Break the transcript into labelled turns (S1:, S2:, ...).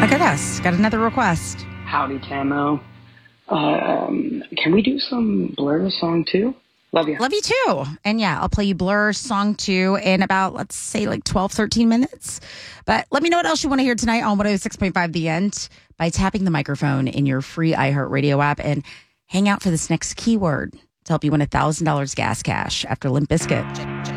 S1: at us. Got another request.
S2: Howdy, Tamo. Can we do some Blur song 2? Love you.
S1: Love you too. And yeah, I'll play you Blur song 2 in about, let's say, like 12, 13 minutes. But let me know what else you want to hear tonight on 106.5 The End by tapping the microphone in your free iHeartRadio app and hang out for this next keyword to help you win $1,000 gas cash after Limp Bizkit.